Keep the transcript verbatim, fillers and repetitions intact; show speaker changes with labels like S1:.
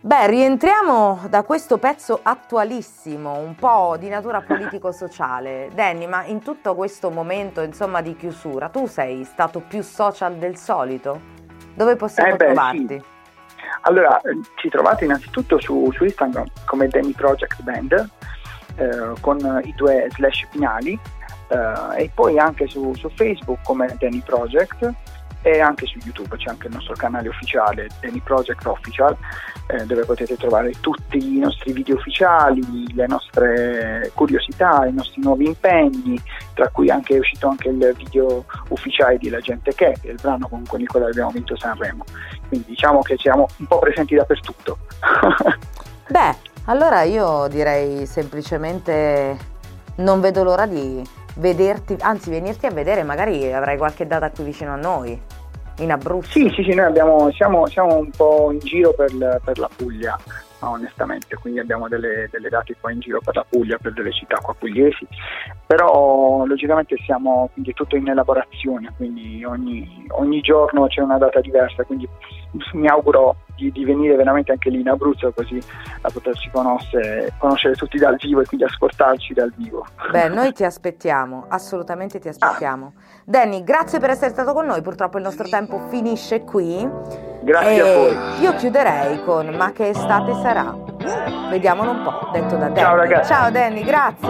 S1: Beh, rientriamo da questo pezzo attualissimo, un po' di natura politico-sociale. Danny, ma in tutto questo momento, insomma, di chiusura, tu sei stato più social del solito? Dove possiamo
S2: Eh beh,
S1: trovarti?
S2: sì. Allora, eh, ci trovate innanzitutto su, su Instagram come Danny Project Band, eh, con i due slash finali, eh, e poi anche su, su Facebook come Danny Project, e anche su YouTube c'è anche il nostro canale ufficiale Danny Project Official, eh, dove potete trovare tutti i nostri video ufficiali, le nostre curiosità, i nostri nuovi impegni, tra cui anche è uscito anche il video ufficiale di La gente che, che è il brano con, con il quale abbiamo vinto Sanremo, quindi diciamo che siamo un po' presenti dappertutto.
S1: Beh, allora io direi semplicemente non vedo l'ora di vederti, anzi venirti a vedere, magari avrai qualche data qui vicino a noi, in Abruzzo.
S2: Sì, sì, sì, noi abbiamo, siamo, siamo un po' in giro per, per la Puglia, onestamente, quindi abbiamo delle, delle date qua in giro per la Puglia, per delle città qua pugliesi, però logicamente siamo, quindi è tutto in elaborazione, quindi ogni, ogni giorno c'è una data diversa, quindi mi auguro di, di venire veramente anche lì in Abruzzo, così da poterci conoscere, conoscere tutti dal vivo e quindi ascoltarci dal vivo.
S1: Beh, noi ti aspettiamo, assolutamente ti aspettiamo. Ah. Danny, grazie per essere stato con noi, purtroppo il nostro tempo finisce qui.
S2: Grazie
S1: e
S2: a voi.
S1: Io chiuderei con Ma che estate sarà. Vediamolo un po', detto da Danny.
S2: Ciao ragazzi.
S1: Ciao Danny, grazie.